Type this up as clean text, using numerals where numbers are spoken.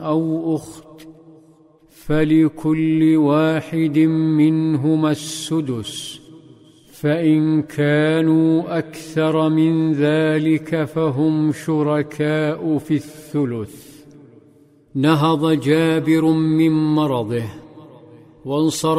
أو أخت فلكل واحد منهما السدس، فإن كانوا أكثر من ذلك فهم شركاء في الثلث. نهض جابر من مرضه وانصرف